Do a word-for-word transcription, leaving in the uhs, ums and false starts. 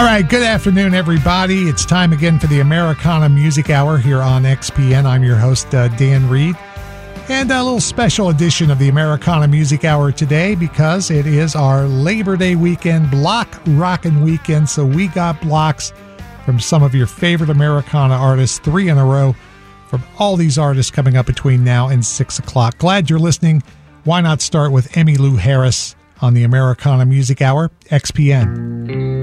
All right, good afternoon, everybody. It's time again for the Americana Music Hour here on X P N. I'm your host, uh, Dan Reed. And a little special edition of the Americana Music Hour today because it is our Labor Day weekend, block rockin' weekend. So we got blocks from some of your favorite Americana artists, three in a row from all these artists coming up between now and six o'clock. Glad you're listening. Why not start with Emmylou Harris on the Americana Music Hour, X P N.